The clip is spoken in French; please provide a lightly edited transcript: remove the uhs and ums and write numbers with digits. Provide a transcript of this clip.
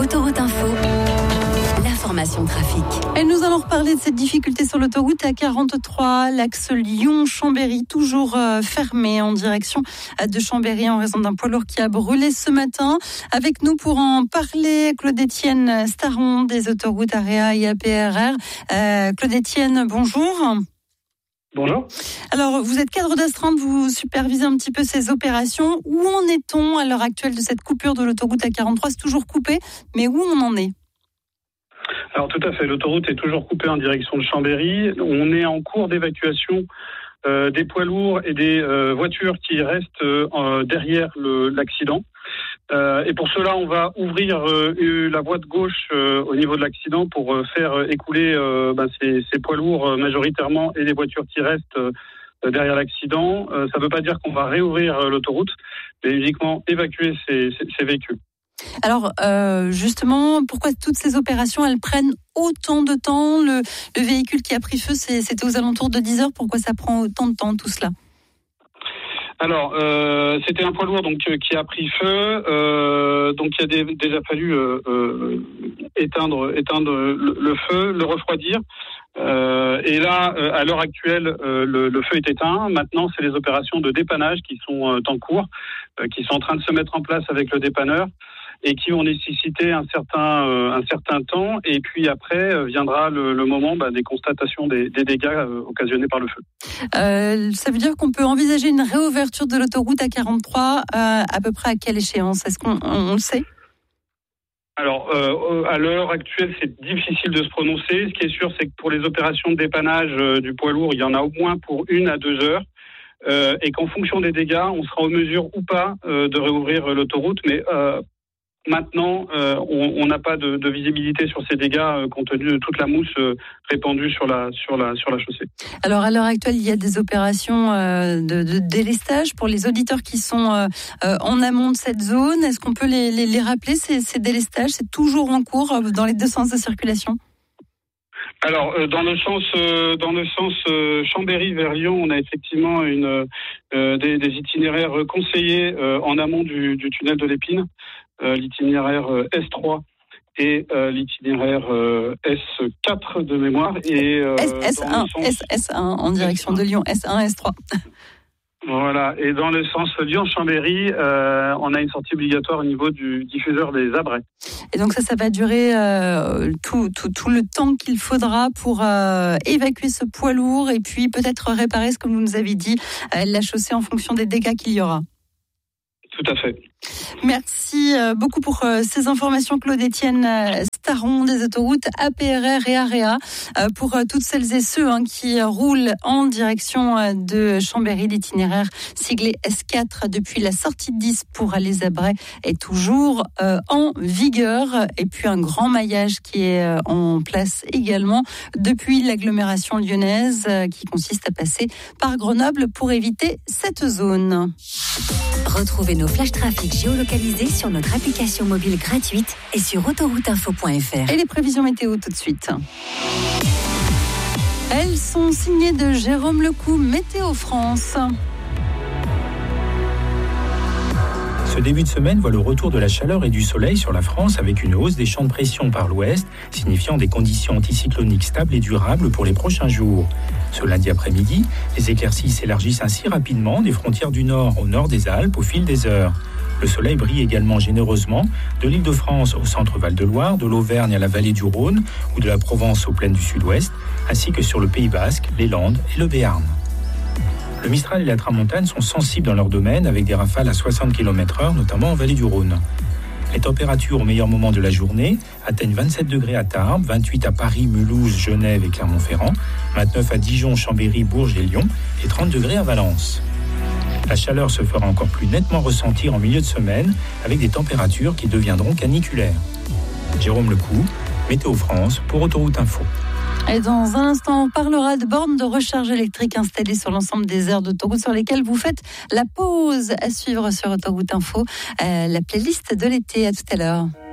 Autoroute Info, l'information trafic. Et nous allons reparler de cette difficulté sur l'autoroute A43, l'axe Lyon-Chambéry, toujours fermé en direction de Chambéry en raison d'un poids lourd qui a brûlé ce matin. Avec nous pour en parler, Claude-Étienne Staron des autoroutes AREA et APRR. Claude-Étienne, bonjour. Bonjour. Alors, vous êtes cadre d'astreinte, vous supervisez un petit peu ces opérations. Où en est-on à l'heure actuelle de cette coupure de l'autoroute A43 ? C'est toujours coupé, mais où on en est ? Alors tout à fait, l'autoroute est toujours coupée en direction de Chambéry. On est en cours d'évacuation des poids lourds et des voitures qui restent derrière l'accident. Et pour cela, on va ouvrir la voie de gauche au niveau de l'accident pour faire écouler ces poids lourds majoritairement et les voitures qui restent derrière l'accident. Ça ne veut pas dire qu'on va réouvrir l'autoroute, mais uniquement évacuer ces véhicules. Alors, justement, pourquoi toutes ces opérations, elles prennent autant de temps ? Le véhicule qui a pris feu, c'était aux alentours de 10 heures. Pourquoi ça prend autant de temps, tout cela ? Alors, c'était un poids lourd qui a pris feu. Donc, il a déjà fallu éteindre le feu, le refroidir. Et là, à l'heure actuelle, le feu est éteint. Maintenant, c'est les opérations de dépannage qui sont en cours, qui sont en train de se mettre en place avec le dépanneur et qui vont nécessiter un certain temps. Et puis après, viendra le moment des constatations des dégâts occasionnés par le feu. Ça veut dire qu'on peut envisager une réouverture de l'autoroute A43 à peu près à quelle échéance ? Est-ce qu'on le sait ? Alors, à l'heure actuelle, c'est difficile de se prononcer. Ce qui est sûr, c'est que pour les opérations de dépannage du poids lourd, il y en a au moins pour 1 à 2 heures. Et qu'en fonction des dégâts, on sera en mesure ou pas de réouvrir l'autoroute. Mais maintenant, on n'a pas de visibilité sur ces dégâts compte tenu de toute la mousse répandue sur la chaussée. Alors, à l'heure actuelle, il y a des opérations de délestage pour les auditeurs qui sont en amont de cette zone. Est-ce qu'on peut les rappeler, ces délestages ? C'est toujours en cours dans les deux sens de circulation ? Alors, dans le sens Chambéry vers Lyon, on a effectivement des itinéraires conseillés en amont du tunnel de l'Épine, l'itinéraire S3 et l'itinéraire S4 de mémoire. Et S1 en direction de Lyon, S1, S3. Voilà, et dans le sens Lyon-Chambéry, on a une sortie obligatoire au niveau du diffuseur des Abrets. Et donc ça va durer tout le temps qu'il faudra pour évacuer ce poids lourd et puis peut-être réparer, comme vous nous avez dit, la chaussée en fonction des dégâts qu'il y aura. Tout à fait. Merci beaucoup pour ces informations, Claude-Étienne Staron des autoroutes APRR et AREA. Pour toutes celles et ceux qui roulent en direction de Chambéry, l'itinéraire siglé S4 depuis la sortie de 10 pour aller à Bray est toujours en vigueur. Et puis un grand maillage qui est en place également depuis l'agglomération lyonnaise qui consiste à passer par Grenoble pour éviter cette zone. Retrouvez nos flash trafic géolocalisés sur notre application mobile gratuite et sur autorouteinfo.fr. Et les prévisions météo tout de suite. Elles sont signées de Jérôme Lecou, Météo France. Ce début de semaine voit le retour de la chaleur et du soleil sur la France avec une hausse des champs de pression par l'ouest, signifiant des conditions anticycloniques stables et durables pour les prochains jours. Ce lundi après-midi, les éclaircies s'élargissent ainsi rapidement des frontières du nord au nord des Alpes au fil des heures. Le soleil brille également généreusement de l'Île-de-France au centre Val-de-Loire, de l'Auvergne à la vallée du Rhône ou de la Provence aux plaines du sud-ouest, ainsi que sur le Pays Basque, les Landes et le Béarn. Le Mistral et la Tramontane sont sensibles dans leur domaine avec des rafales à 60 km/h, notamment en vallée du Rhône. Les températures au meilleur moment de la journée atteignent 27 degrés à Tarbes, 28 à Paris, Mulhouse, Genève et Clermont-Ferrand, 29 à Dijon, Chambéry, Bourges et Lyon et 30 degrés à Valence. La chaleur se fera encore plus nettement ressentir en milieu de semaine avec des températures qui deviendront caniculaires. Jérôme Lecou, Météo France pour Autoroute Info. Et dans un instant, on parlera de bornes de recharge électrique installées sur l'ensemble des aires d'autoroute sur lesquelles vous faites la pause. À suivre sur Autoroute Info, la playlist de l'été. À tout à l'heure.